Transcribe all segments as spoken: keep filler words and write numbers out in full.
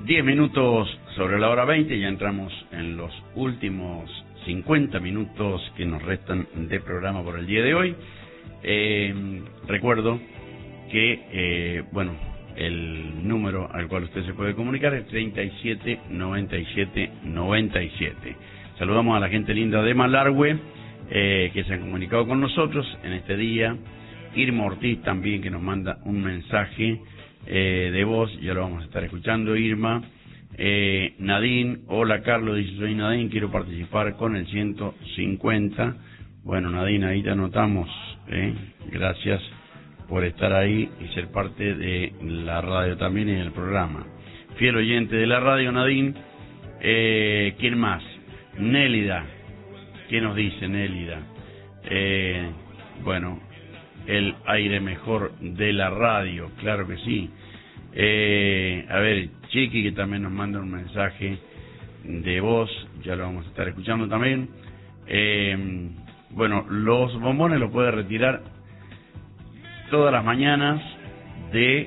diez minutos sobre la hora veinte, ya entramos en los últimos cincuenta minutos que nos restan de programa por el día de hoy. Eh, recuerdo que, eh, bueno, el número al cual usted se puede comunicar es treinta y siete, noventa y siete, noventa y siete. Saludamos a la gente linda de Malargüe, eh, que se han comunicado con nosotros en este día. Irma Ortiz también, que nos manda un mensaje eh, de voz, ya lo vamos a estar escuchando, Irma. Eh, Nadine, hola Carlos, dice, soy Nadine, quiero participar con el ciento cincuenta. Bueno, Nadine, ahí te anotamos, eh, gracias por estar ahí y ser parte de la radio también y del programa. Fiel oyente de la radio, Nadine. Eh, ¿Quién más? Nélida, ¿qué nos dice Nélida? Eh, bueno, el aire mejor de la radio, claro que sí. Eh, a ver, Chiqui, que también nos manda un mensaje de voz, ya lo vamos a estar escuchando también. Eh, bueno, los bombones los puede retirar todas las mañanas de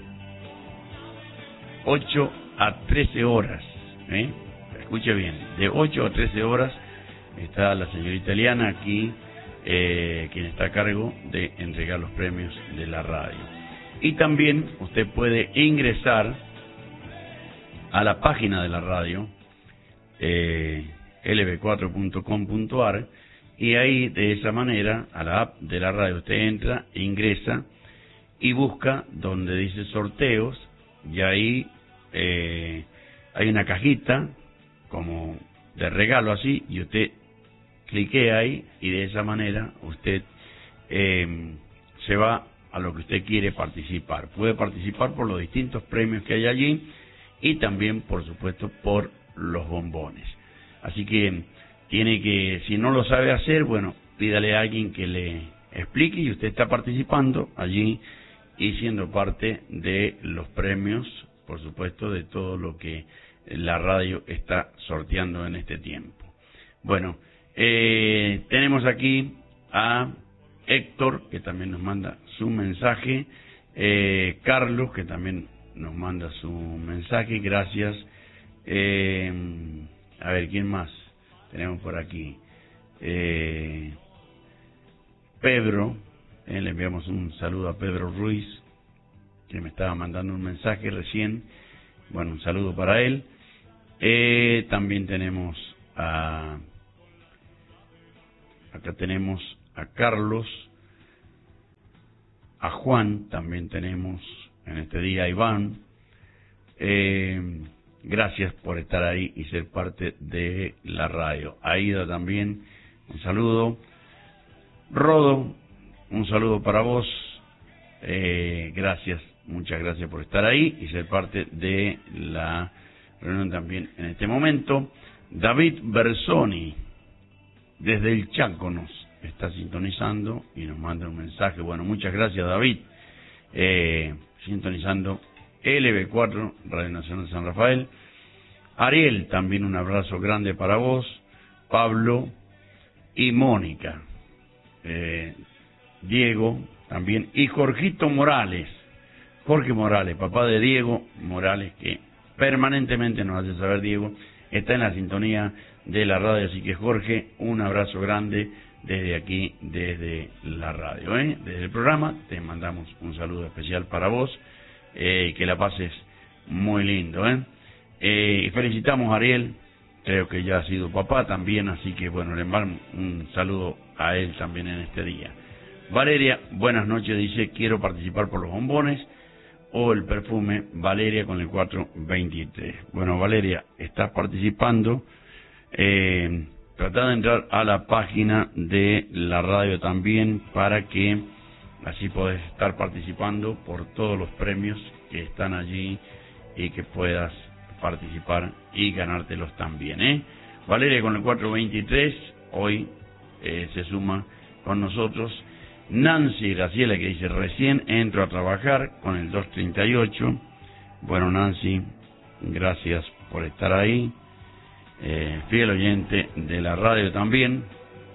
ocho a trece horas, ¿eh? Escuche bien, de ocho a trece horas está la señorita Eliana aquí, eh, quien está a cargo de entregar los premios de la radio. Y también usted puede ingresar a la página de la radio, eh, L B cuatro punto com punto a r, y ahí de esa manera, a la app de la radio, usted entra, ingresa y busca donde dice sorteos, y ahí eh, hay una cajita como de regalo así, y usted cliquea ahí y de esa manera usted eh, se va a lo que usted quiere participar. Puede participar por los distintos premios que hay allí y también, por supuesto, por los bombones. Así que tiene que, si no lo sabe hacer, bueno, pídale a alguien que le explique y usted está participando allí y siendo parte de los premios, por supuesto, de todo lo que la radio está sorteando en este tiempo. Bueno, eh, tenemos aquí a Héctor, que también nos manda su mensaje, eh, Carlos, que también nos manda su mensaje, gracias. Eh, a ver, ¿quién más tenemos por aquí? Eh, Pedro, eh, le enviamos un saludo a Pedro Ruiz, que me estaba mandando un mensaje recién. Bueno, un saludo para él. Eh, también tenemos a... Acá tenemos a Carlos, a Juan, también tenemos en este día a Iván. Eh, gracias por estar ahí y ser parte de la radio. Aida también, un saludo. Rodo, un saludo para vos. Eh, gracias, muchas gracias por estar ahí y ser parte de la reunión también en este momento. David Bersoni, desde el Chaco, nos está sintonizando y nos manda un mensaje. Bueno, muchas gracias, David. Eh, sintonizando L B cuatro, Radio Nacional de San Rafael. Ariel, también un abrazo grande para vos. Pablo y Mónica. Eh, Diego, también. Y Jorgito Morales. Jorge Morales, papá de Diego Morales, que permanentemente nos hace saber, Diego, está en la sintonía de la radio. Así que, Jorge, un abrazo grande desde aquí, desde la radio, ¿eh? Desde el programa, te mandamos un saludo especial para vos, eh, que la pases muy lindo, ¿eh? Eh, felicitamos a Ariel, creo que ya ha sido papá también, así que, bueno, le mando un saludo a él también en este día. Valeria, buenas noches, dice, quiero participar por los bombones o el perfume. Valeria con el cuatro veintitrés. Bueno, Valeria, estás participando. Eh, trata de entrar a la página de la radio también para que así podés estar participando por todos los premios que están allí y que puedas participar y ganártelos también, ¿eh? Valeria con el cuatro veintitrés hoy eh, se suma con nosotros. Nancy Graciela, que dice, recién entro a trabajar con el dos treinta y ocho. Bueno, Nancy, gracias por estar ahí. Eh, fiel oyente de la radio también.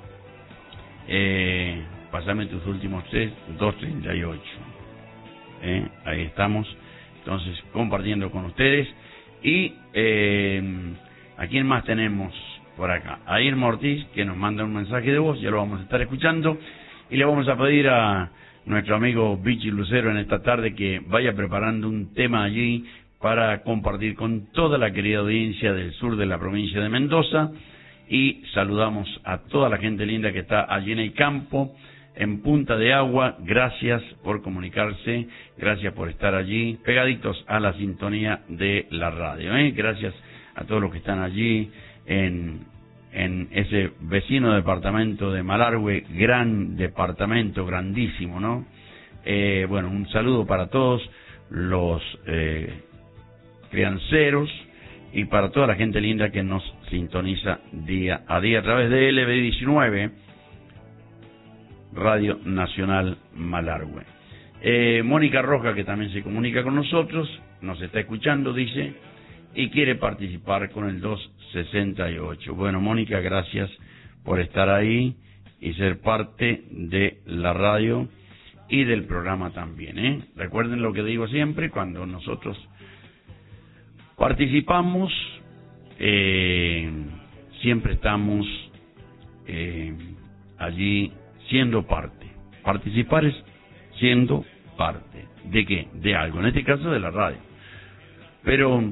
Eh, pásame tus últimos tres, dos treinta y ocho. Eh, ahí estamos, entonces, compartiendo con ustedes. Y eh, ¿a quién más tenemos por acá? A Irma Ortiz, que nos manda un mensaje de voz, ya lo vamos a estar escuchando, y le vamos a pedir a nuestro amigo Vichy Lucero en esta tarde que vaya preparando un tema allí para compartir con toda la querida audiencia del sur de la provincia de Mendoza. Y saludamos a toda la gente linda que está allí en el campo, en Punta de Agua. Gracias por comunicarse, gracias por estar allí, pegaditos a la sintonía de la radio, ¿eh? Gracias a todos los que están allí en, en ese vecino departamento de Malargüe, gran departamento, grandísimo, ¿no? Eh, bueno, un saludo para todos los eh, crianceros y para toda la gente linda que nos sintoniza día a día a través de L B diecinueve, Radio Nacional Malargüe. Eh, Mónica Roja, que también se comunica con nosotros, nos está escuchando, dice, y quiere participar con el dos sesenta y ocho. Bueno, Mónica, gracias por estar ahí y ser parte de la radio y del programa también, ¿eh? Recuerden lo que digo siempre, cuando nosotros participamos, eh, siempre estamos eh, allí siendo parte. Participar es siendo parte. ¿De qué? De algo, en este caso de la radio. Pero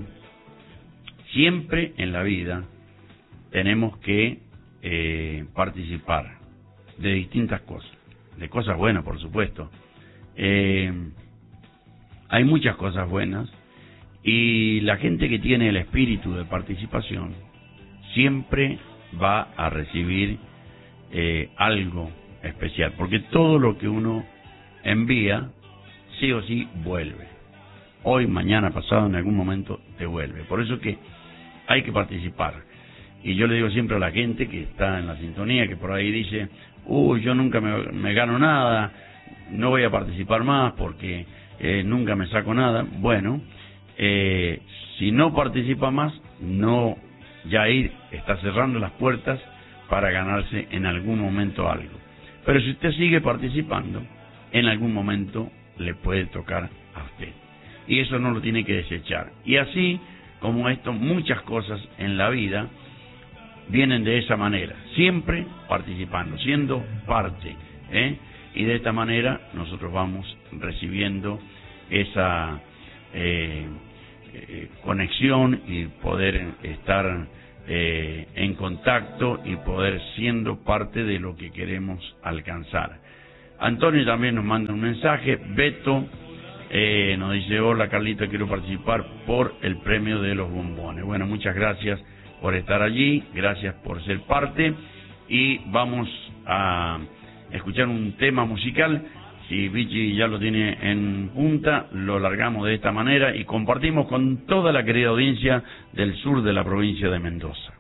siempre en la vida tenemos que eh, participar de distintas cosas, de cosas buenas, por supuesto. Eh, hay muchas cosas buenas. Y la gente que tiene el espíritu de participación siempre va a recibir eh, algo especial, porque todo lo que uno envía, sí o sí vuelve. Hoy, mañana, pasado, en algún momento te vuelve. Por eso que hay que participar. Y yo le digo siempre a la gente que está en la sintonía, que por ahí dice, uy, yo nunca me, me gano nada, no voy a participar más porque eh, nunca me saco nada. Bueno, Eh, si no participa más, no, Yair está cerrando las puertas para ganarse en algún momento algo. Pero si usted sigue participando, en algún momento le puede tocar a usted. Y eso no lo tiene que desechar. Y así como esto, muchas cosas en la vida vienen de esa manera, siempre participando, siendo parte, ¿eh? Y de esta manera nosotros vamos recibiendo esa eh, eh, conexión y poder estar eh, en contacto y poder siendo parte de lo que queremos alcanzar. Antonio también nos manda un mensaje. Beto eh, nos dice: hola Carlito, quiero participar por el premio de los bombones. Bueno, muchas gracias por estar allí, gracias por ser parte, y vamos a escuchar un tema musical. Si Vichy ya lo tiene en punta, lo largamos de esta manera y compartimos con toda la querida audiencia del sur de la provincia de Mendoza.